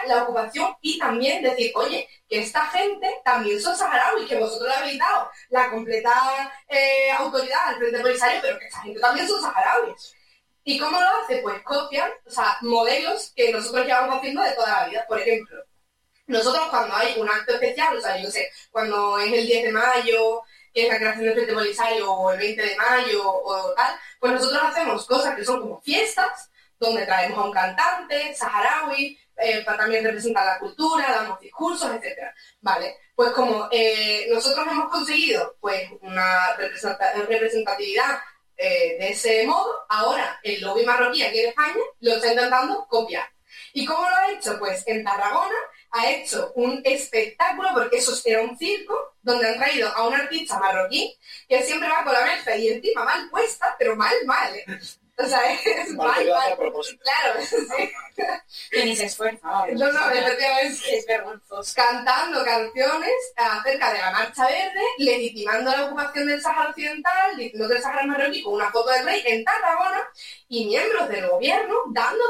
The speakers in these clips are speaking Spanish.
la ocupación y también decir, oye, que esta gente también son saharauis, que vosotros le habéis dado la completa autoridad al Frente Polisario, pero que esta gente también son saharauis. ¿Y cómo lo hace? Pues copian, o sea, modelos que nosotros llevamos haciendo de toda la vida. Por ejemplo, nosotros cuando hay un acto especial, o sea, yo no sé, cuando es el 10 de mayo, que es la creación del Frente Polisario, o el 20 de mayo, o tal, pues nosotros hacemos cosas que son como fiestas, donde traemos a un cantante saharaui, para también representar la cultura, damos discursos, etcétera. Vale, pues como nosotros hemos conseguido pues una representatividad de ese modo, ahora el lobby marroquí aquí en España lo está intentando copiar. ¿Y cómo lo ha hecho? Pues en Tarragona ha hecho un espectáculo, porque eso era un circo, donde han traído a un artista marroquí que siempre va con la berza y encima mal puesta, pero mal, ¿eh? O sea, es mal. Claro, sí. Que ni se esfuerza. No, efectivamente. Es vergonzoso. Cantando canciones acerca de la Marcha Verde, legitimando la ocupación del Sáhara Occidental, diciendo que el Sáhara es marroquí con una foto del rey en Tarragona, y miembros del gobierno dando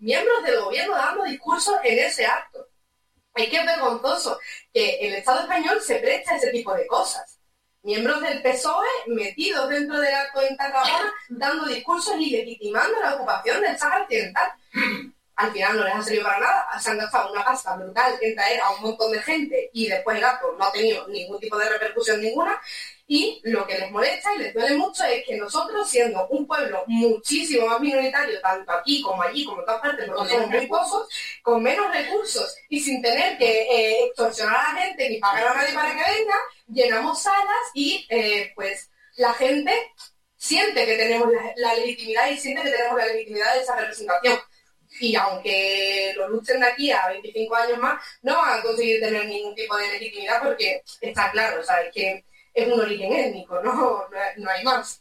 discursos en ese acto. Es que es vergonzoso que el Estado español se preste a ese tipo de cosas. Miembros del PSOE metidos dentro del acto en Tarragona dando discursos y legitimando la ocupación del Sáhara Occidental. Al final no les ha servido para nada, se han gastado una pasta brutal en traer a un montón de gente y después el acto no ha tenido ningún tipo de repercusión ninguna, y lo que les molesta y les duele mucho es que nosotros, siendo un pueblo muchísimo más minoritario, tanto aquí como allí, como en todas partes, porque somos muy pocos, con menos recursos y sin tener que extorsionar a la gente ni pagar a nadie para que venga, llenamos salas y pues la gente siente que tenemos la legitimidad y siente que tenemos la legitimidad de esa representación. Y aunque lo luchen de aquí a 25 años más, no van a conseguir tener ningún tipo de legitimidad, porque está claro, o sea, es que es un origen étnico, no hay más.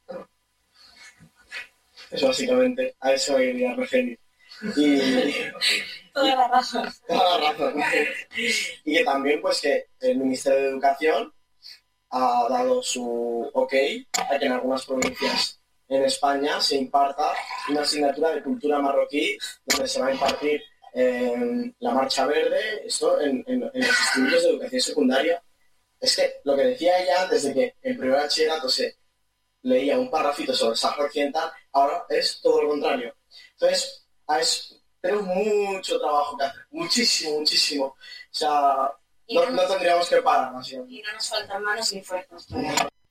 Eso básicamente, a eso iría referir. Y toda la razón. Y que también pues que el Ministerio de Educación ha dado su ok a que en algunas provincias en España se imparta una asignatura de cultura marroquí, donde se va a impartir la Marcha Verde, esto en los institutos de educación secundaria. Es que lo que decía ella antes de que en primer bachillerato se leía un parrafito sobre el Sáhara Occidental, ahora es todo lo contrario. Entonces, tenemos mucho trabajo que hacer, muchísimo. O sea, no tendríamos que parar, básicamente. Y no nos faltan manos ni fuerzas.